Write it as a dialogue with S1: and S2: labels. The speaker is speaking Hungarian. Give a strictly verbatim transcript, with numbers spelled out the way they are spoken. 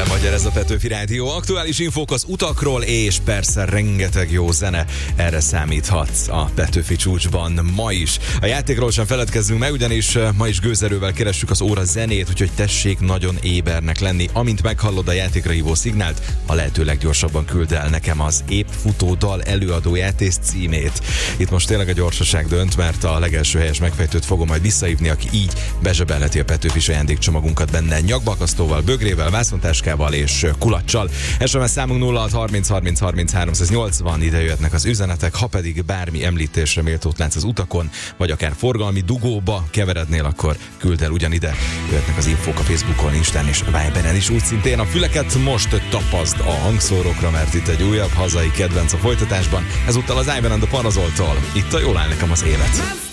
S1: Minden magyar, ez a Petőfi Rádió. Aktuális infók az utakról, és persze rengeteg jó zene. Erre számíthatsz a Petőfi csúcsban ma is. A játékról sem feledkezzünk meg, ugyanis ma is gőzerővel keressük az óra zenét, úgyhogy tessék nagyon ébernek lenni. Amint meghallod a játékra hívó szignált, a lehető leggyorsabban küld el nekem az épp futó dal előadóját és címét. Itt most tényleg a gyorsaság dönt, mert a legelső helyes megfejtőt fogom majd visszahívni, aki így bezsebelheti a Petőfi ajándékcsomagunkat benne nyagbakasztóval, bögrével, vászontáskával és kulacsal. es em es számunk nulla hat harminc harminc harminc háromszáznyolcvan, ide jöhetnek az üzenetek, ha pedig bármi említésre méltót látsz az utakon, vagy akár forgalmi dugóba keverednél, akkor küld el ugyanide. Jöhetnek az infók a Facebookon, Instán és Viberen is úgy szintén. A füleket most tapaszd a hangszórokra, mert itt egy újabb hazai kedvenc a folytatásban. Ezúttal az Ivan and the Parazoltól. Itt a Jól áll nekem az élet.